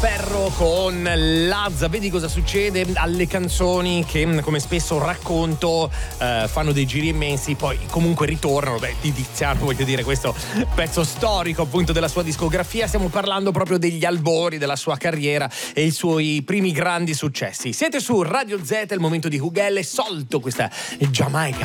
Ferro con Lazza. Vedi cosa succede alle canzoni che, come spesso racconto, fanno dei giri immensi, poi comunque ritornano. Di Tiziano, voglio dire, questo pezzo storico appunto della sua discografia. Stiamo parlando proprio degli albori della sua carriera e i suoi primi grandi successi. Siete su Radio Z, è il momento di Hugel e Solto, questa è Giamaica.